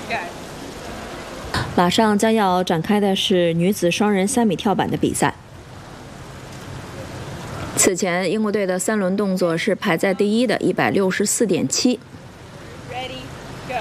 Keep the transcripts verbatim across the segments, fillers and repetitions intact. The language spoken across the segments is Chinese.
马上将要展开的是女子双人三米跳板的比赛。此前，英国队的三轮动作是排在第一的，一百六十四点七。 Ready, go.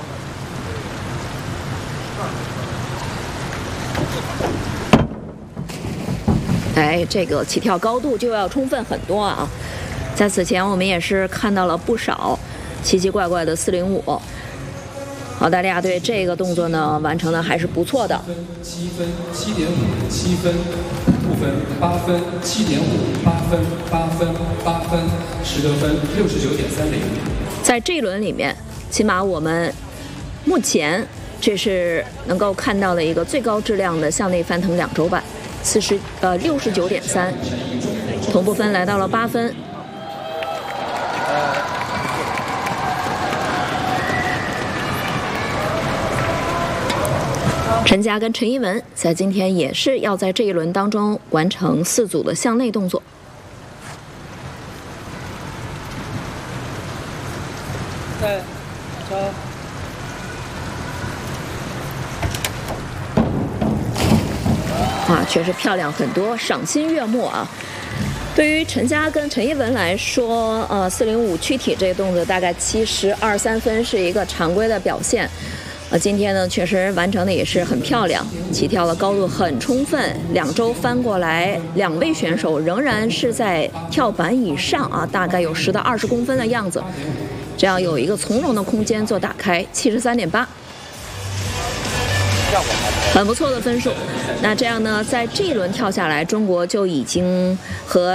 哎，这个起跳高度就要充分很多啊！在此前，我们也是看到了不少奇奇怪怪的四零五。澳大利亚队这个动作呢，完成的还是不错的。 七分，七点五，七分，不分，八分，七点五，八分，八分，八分，十得分，六十九点三零。 在这一轮里面，起码我们目前这是能够看到的一个最高质量的向内翻腾两轴板，四十呃六十九点三，同步分来到了八分。陈佳跟陈一文在今天也是要在这一轮当中完成四组的向内动作。 对，走。 啊，确实漂亮很多，赏心悦目啊！对于陈佳跟陈一文来说，呃，四零五躯体这个动作大概七十二三分是一个常规的表现。呃，今天呢，确实完成的也是很漂亮，起跳的高度很充分，两周翻过来，两位选手仍然是在跳板以上啊，大概有十到二十公分的样子，这样有一个从容的空间做打开，七十三点八，很不错的分数。那这样呢，在这一轮跳下来，中国就已经和